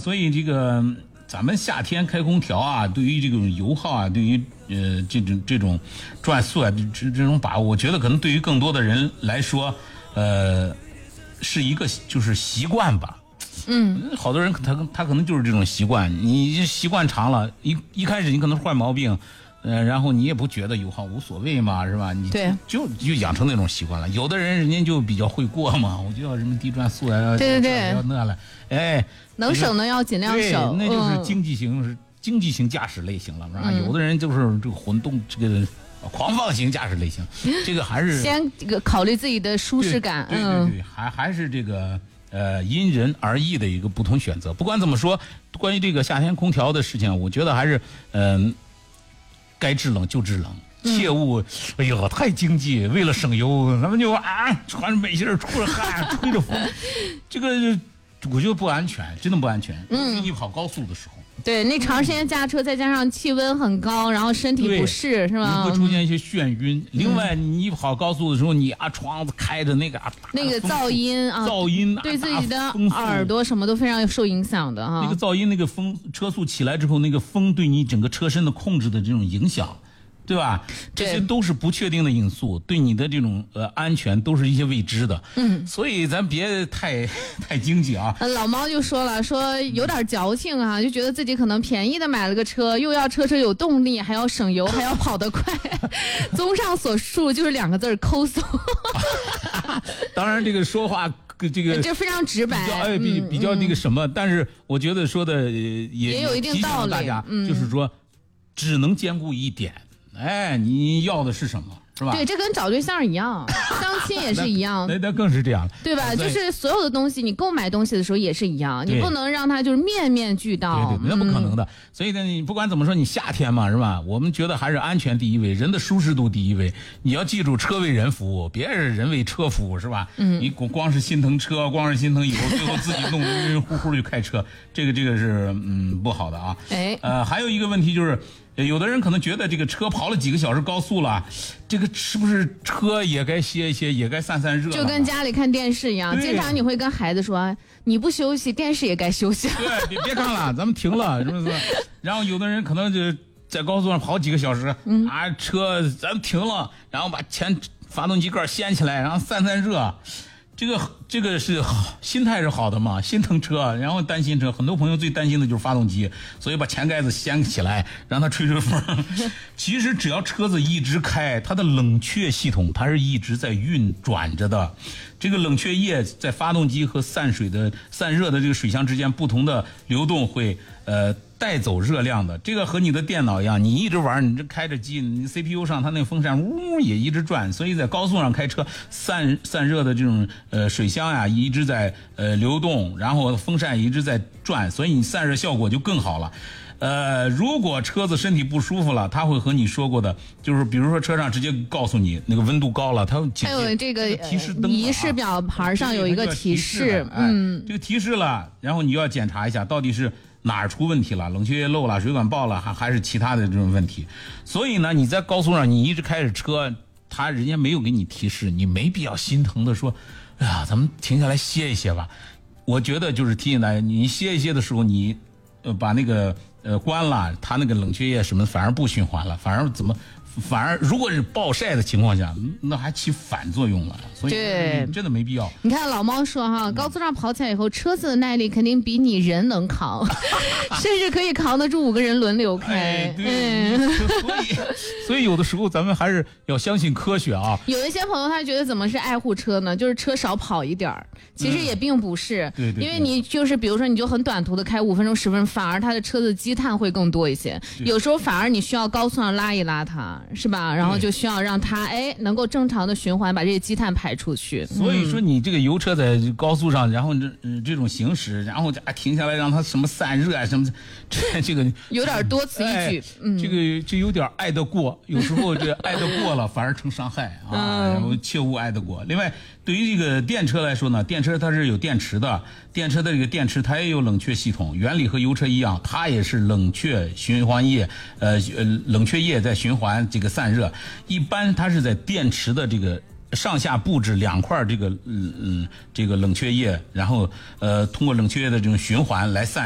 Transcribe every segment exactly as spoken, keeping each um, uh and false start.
所以这个咱们夏天开空调啊，对于这种油耗啊，对于呃这种这种转速啊，这这种把握，我觉得可能对于更多的人来说，呃，是一个就是习惯吧。 嗯， 好多人他他可能就是这种习惯，你习惯长了，一一开始你可能坏毛病。呃，然后你也不觉得油耗无所谓嘛，是吧？你对就就养成那种习惯了。有的人人家就比较会过嘛，我就要什么低转速啊， 对对对， 要那了，哎， 能省的要尽量省， 那就是经济型、嗯、经济型驾驶类型了，是吧？嗯、有的人就是这个混动这个狂放型驾驶类型，这个还是先这个考虑自己的舒适感， 对对 对, 对、嗯，还还是这个呃因人而异的一个不同选择。不管怎么说，关于这个夏天空调的事情，我觉得还是嗯。呃该制冷就制冷，切勿，嗯、哎呦，太经济，为了省油，咱们就啊穿着背心儿，出着汗，吹着风，这个我觉得不安全，真的不安全。嗯，你跑高速的时候， 对，那长时间驾车，再加上气温很高，然后身体不适，是吧？ 会出现一些眩晕。嗯、另外，你跑高速的时候，你啊窗子开着那个啊， 那个噪音啊， 噪音、啊、 对自己的耳朵什么都非常受影响的哈。 那个噪音，那个风，车速起来之后，那个风对你整个车身的控制的这种影响。对吧？这些都是不确定的因素，对你的这种呃安全都是一些未知的。嗯，所以咱别太太经济啊。 老猫就说了，说有点矫情啊，就觉得自己可能便宜的买了个车，又要车车有动力，还要省油，还要跑得快。综上所述，就是两个字儿抠搜。 当然，这个说话。这个这非常直白， 比较哎比比较那个什么，嗯、但是我觉得说的也也有一定道理。 大家、嗯、就是说，只能兼顾一点。哎，你要的是什么，是吧？ 对，这跟找对象一样，相亲也是一样， 那那更是这样了， 对吧？就是所有的东西，你购买东西的时候也是一样，你不能让它就是面面俱到， 对对，那不可能的。嗯、所以呢，你不管怎么说，你夏天嘛，是吧？我们觉得还是安全第一位，人的舒适度第一位。你要记住，车为人服务，别是人为车服务，是吧？嗯，你光是心疼车，光是心疼油，最后自己弄晕晕乎乎就开车，这个这个是嗯不好的啊。 哎， 呃，还有一个问题就是。有的人可能觉得这个车跑了几个小时高速了，这个是不是车也该歇一歇，也该散散热？ 就跟家里看电视一样，经常你会跟孩子说，你不休息，电视也该休息。 对，别别看了，咱们停了，是不是？然后有的人可能就在高速上跑几个小时，嗯、啊，车咱们停了，然后把前发动机盖掀起来，然后散散热。这个这个是心态是好的嘛，心疼车，然后担心车，很多朋友最担心的就是发动机，所以把前盖子掀起来，让它吹吹风。其实只要车子一直开，它的冷却系统它是一直在运转着的。这个冷却液在发动机和散水的散热的这个水箱之间不同的流动会呃带走热量的。这个和你的电脑一样，你一直玩，你这开着机，你 C P U 上它那个风扇呜也一直转，所以在高速上开车散散热的这种呃水箱呀一直在呃流动，然后风扇一直在转，所以你散热效果就更好了。呃，如果车子身体不舒服了，他会和你说过的，就是比如说车上直接告诉你那个温度高了，他还有这个提示灯、啊、 仪示表盘上有一个提示， 嗯、哎，这个提示了，然后你就要检查一下到底是哪儿出问题了，冷却液漏了，水管爆了，还还是其他的这种问题。所以呢，你在高速上你一直开着车，他人家没有给你提示，你没必要心疼的说，哎呀，咱们停下来歇一歇吧。我觉得就是提醒大家，你歇一歇的时候，你呃把那个。呃，关了，它那个冷却液什么反而不循环了，反而怎么，反而如果是暴晒的情况下，那还起反作用了，所以对真的没必要。 你看老猫说哈，高速上跑起来以后，车子的耐力肯定比你人能扛，甚至可以扛得住五个人轮流开。 哎、对、嗯，所以所以有的时候咱们还是要相信科学啊。 有一些朋友他觉得怎么是爱护车呢？就是车少跑一点儿，其实也并不是， 嗯、对, 对对， 因为你就是比如说你就很短途的开五分钟十分钟，反而它的车子积碳会更多一些，有时候反而你需要高速上拉一拉它，是吧？然后就需要让它哎能够正常的循环，把这些积碳排出去。 所以说你这个油车在高速上，然后这、呃、这种行驶，然后啊停下来让它什么散热啊什么，这这个有点多此一举。 哎、 嗯， 这个就有点爱得过，有时候这爱得过了反而成伤害啊， 嗯、 然后切勿爱得过。另外，对于这个电车来说呢，电车它是有电池的，电车的这个电池它也有冷却系统，原理和油车一样，它也是冷却循环液，呃呃冷却液在循环这个散热。一般它是在电池的这个上下布置两块这个嗯嗯这个冷却液，然后呃通过冷却液的这种循环来散热的。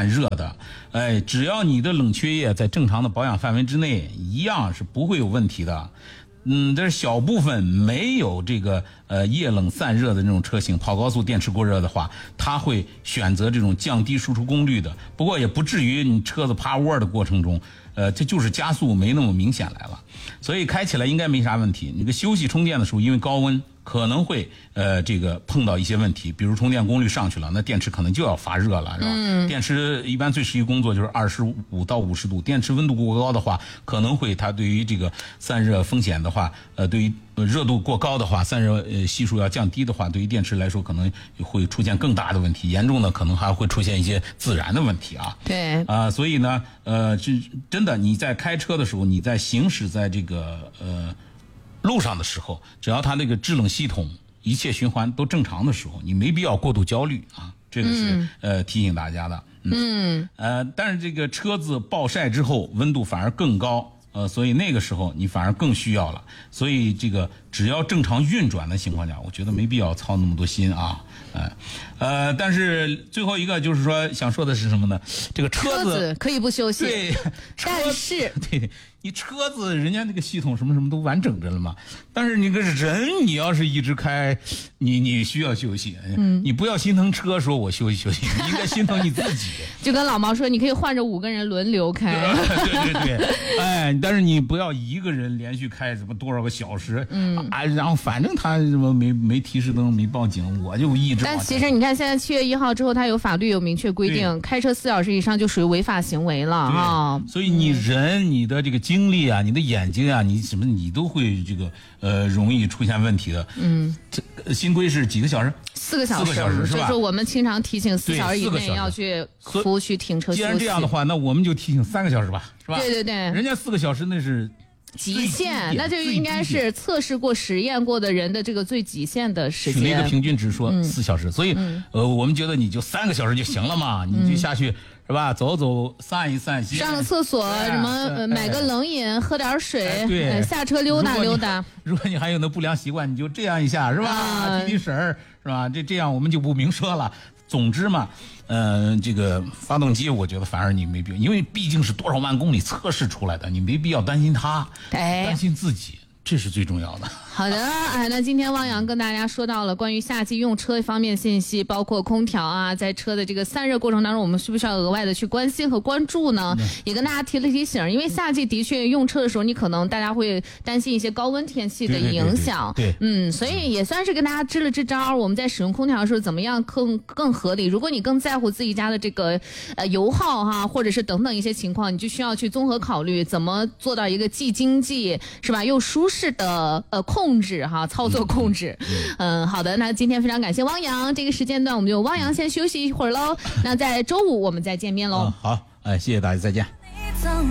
的。哎，只要你的冷却液在正常的保养范围之内，一样是不会有问题的。嗯，这是小部分没有这个呃液冷散热的这种车型，跑高速电池过热的话，它会选择这种降低输出功率的。不过也不至于你车子趴窝的过程中，呃，这就是加速没那么明显来了，所以开起来应该没啥问题。你个休息充电的时候，因为高温可能会呃这个碰到一些问题，比如充电功率上去了，那电池可能就要发热了，是吧？嗯。电池一般最适宜工作就是二十五到五十度，电池温度过高的话，可能会它对于这个散热风险的话，呃，对于热度过高的话，散热呃系数要降低的话，对于电池来说可能会出现更大的问题，严重的可能还会出现一些自燃的问题啊。 对。 啊、呃，所以呢，呃，这真的你在开车的时候，你在行驶在这个呃。路上的时候，只要它那个制冷系统一切循环都正常的时候，你没必要过度焦虑啊，这个是、嗯、呃提醒大家的。嗯, 嗯呃，但是这个车子暴晒之后温度反而更高，呃，所以那个时候你反而更需要了。所以这个只要正常运转的情况下，我觉得没必要操那么多心啊。呃呃，但是最后一个就是说想说的是什么呢？这个车子, 车子可以不休息， 对， 但是对。你车子人家那个系统什么什么都完整着了嘛，但是你个人你要是一直开，你你需要休息，嗯，你不要心疼车说我休息休息，你应该心疼你自己。 就跟老毛说，你可以换着五个人轮流开。 对对对，哎，但是你不要一个人连续开什么多少个小时，嗯啊，然后反正他什么没没提示灯没报警，我就一直。 但其实你看，现在七月一号之后，它有法律有明确规定，开车四小时以上就属于违法行为了啊。 所以你人、嗯、你的这个精力啊，你的眼睛啊，你什么你都会这个呃容易出现问题的。嗯，这新规是几个小时？ 四个小时， 四个小时是吧？ 所以说我们经常提醒四小时以内要去服务区停车休息。 既然这样的话，那我们就提醒三个小时吧，是吧？ 对对对， 人家四个小时那是极限，那就应该是测试过、实验过的人的这个最极限的时间。 取了一个平均值说四小时，嗯、所以、嗯、呃，我们觉得你就三个小时就行了嘛，嗯、你就下去。是吧？走走，散一散心， 上个厕所，哎、什么、呃、买个冷饮，哎、喝点水，哎、对、呃，下车溜达溜达。 如果你还有那不良习惯，你就这样一下，是吧？啊、提提神儿，是吧？这这样我们就不明说了。总之嘛，呃，这个发动机，我觉得反而你没必要，因为毕竟是多少万公里测试出来的，你没必要担心它， 哎、 担心自己。这是最重要的。 好的，哎，那今天汪洋跟大家说到了关于夏季用车方面信息，包括空调啊，在车的这个散热过程当中，我们需不需要额外的去关心和关注呢？嗯、也跟大家提了提醒，因为夏季的确用车的时候，你可能大家会担心一些高温天气的影响， 对, 对, 对, 对, 对， 嗯，所以也算是跟大家支了支招。我们在使用空调的时候，怎么样更更合理？如果你更在乎自己家的这个呃油耗哈，或者是等等一些情况，你就需要去综合考虑，怎么做到一个既经济是吧，又舒适的呃控制哈，操作控制。嗯, 嗯，好的，那今天非常感谢汪洋，这个时间段我们就汪洋先休息一会儿喽。那在周五我们再见面喽。 嗯、好，哎，谢谢大家，再见。